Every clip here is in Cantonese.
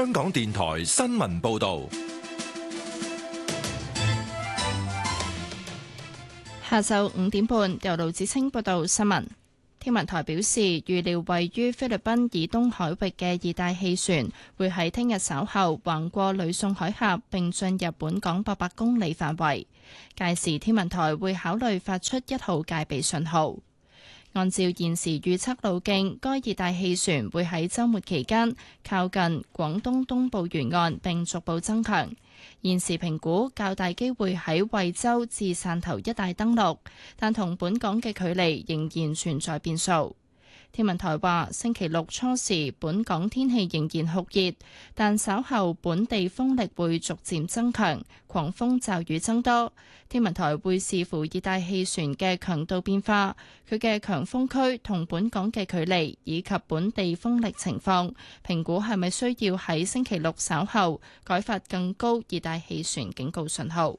香港電台新聞報道。 下晝5點半，由盧子清報道新聞。天文台表示，預料位於菲律賓以東海域嘅熱帶氣旋會喺聽日稍後橫過呂宋海峽並進入本港800公里範圍，屆時天文台會考慮發出1號戒備信號。按照現時預測路徑，該熱帶氣旋會喺週末期間靠近廣東東部沿岸並逐步增強。現時評估較大機會喺惠州至汕頭一帶登陸，但同本港嘅距離仍然存在變數。天文台話，星期六初時本港天氣仍然酷熱，但稍後本地風力會逐漸增強，狂風驟雨增多。天文台會視乎熱帶氣旋嘅強度變化、佢嘅強風區同本港嘅距離以及本地風力情況，評估係咪需要喺星期六稍後改發更高熱帶氣旋警告信號。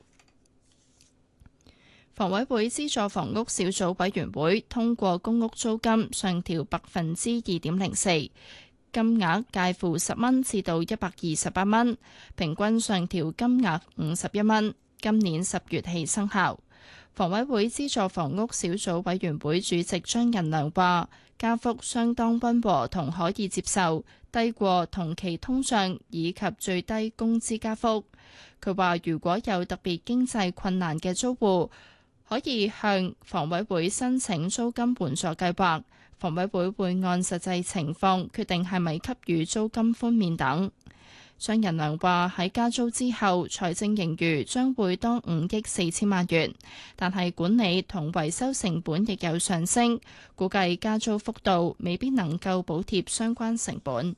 房委會資助房屋小組委員會通過公屋租金上調2.04%，金額介乎10蚊至到128蚊，平均上調金額51蚊，今年10月起生效。房委會資助房屋小組委員會主席張仁良話，加幅相當溫和同可以接受，低過同期通脹以及最低工資加幅。佢話如果有特別經濟困難嘅租戶，可以向房委會申請租金援助計劃，房委會會按實際情況決定係咪給予租金寬免等。張仁良話喺加租之後，財政盈餘將會多5億4千萬元，但係管理同維修成本亦有上升，估計加租幅度未必能夠補貼相關成本。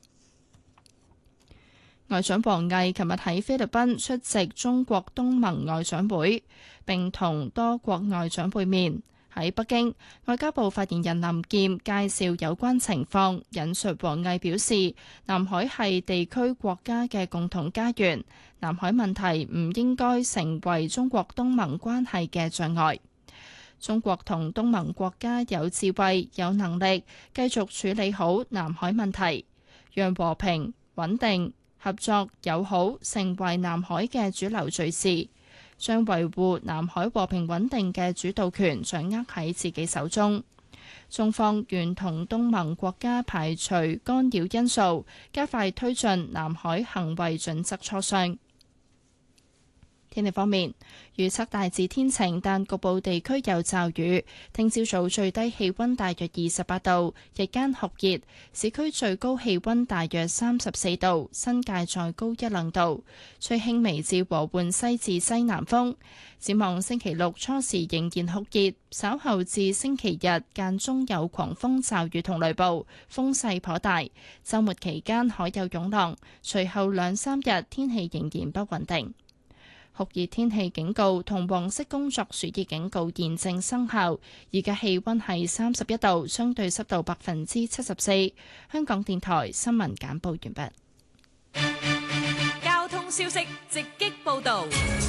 外長王毅琴日喺菲律賓出席中國東盟外長會，並同多國外長會面。喺北京，外交部發言人林劍介紹有關情況，引述王毅表示，南海係地區國家嘅共同家園，南海問題唔應該成為中國東盟關係嘅障礙。中國同東盟國家有智慧、有能力繼續處理好南海問題，讓和平、穩定、合作、友好成為南海嘅主流敘事，將維護南海和平穩定嘅主導權掌握喺自己手中。中方願同東盟國家排除干擾因素，加快推進南海行為準則磋商。天氣方面，預測大致天晴，但局部地區有驟雨。聽朝早最低氣溫大約28度，日間酷熱，市區最高氣溫大約34度，新界再高1-2度，吹輕微至和緩西至西南風。展望星期六初時仍然酷熱，稍後至星期日間中有狂風驟雨同雷暴，風勢頗大。週末期間海有湧浪，隨後2-3日天氣仍然不穩定。酷熱天氣警告同黃色工作暑熱警告現正生效，而家氣溫係31度，相對濕度74%。香港電台新聞簡報完畢。交通消息直擊報道。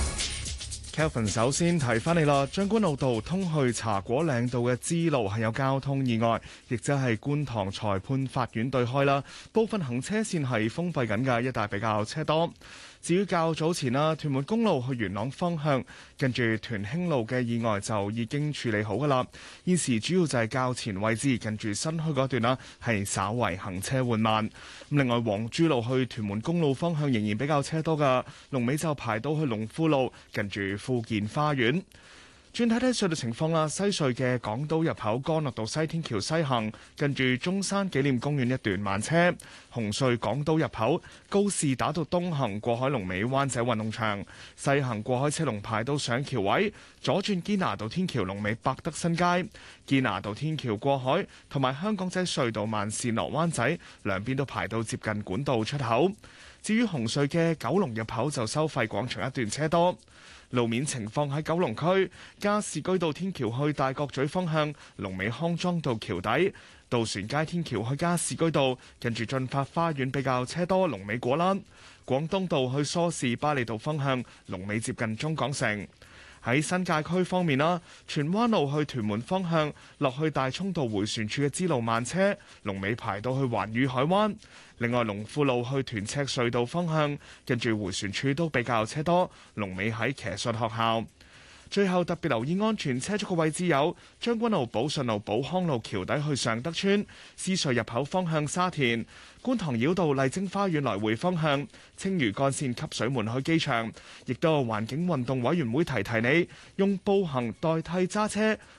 Kelvin 首先提翻你啦，將軍澳道通去茶果嶺道嘅支路係有交通意外，亦即係觀塘裁判法院對開啦，部分行車線係封閉緊嘅，一帶比較車多。至於較早前啦，屯門公路去元朗方向，近住屯興路嘅意外就已經處理好噶啦。現時主要就係較前位置近住新墟嗰段啦，係稍為行車緩慢。另外，黃珠路去屯門公路方向仍然比較車多噶，龍尾就排到去龍富路，近住富健花園。轉睇睇隧道情況啦，西隧嘅港島入口干諾道西天橋西行，近住中山紀念公園一段慢車；紅隧港島入口告士打道東行過海龍尾灣仔運動場，西行過海車龍排到上橋位，左轉堅拿道天橋龍尾百德新街，堅拿道天橋過海同埋香港仔隧道慢線落灣仔兩邊都排到接近管道出口。至於紅隧嘅九龍入口就收費廣場一段車多。路面情況喺九龍區加士居道天橋去大角咀方向，龍尾康莊道橋底；渡船街天橋去加士居道，近住進發花園比較車多，龍尾果欄；廣東道去梳士巴利道方向，龍尾接近中港城。 喺新界區方面啦，荃灣路去屯門方向落去大涌道迴旋處嘅支路慢車，龍尾排到去環宇海灣。另外，龍富路去屯赤隧道方向，跟住迴旋處都比較車多，龍尾喺騎術學校。最後特別留意安全車速嘅位置有將軍澳寶順路寶康路橋底去尚德村、獅隧入口方向沙田、觀塘繞道麗晶花園來回方向、青嶼幹線汲水門去機場。亦都有環境運動委員會提你，用步行代替揸車，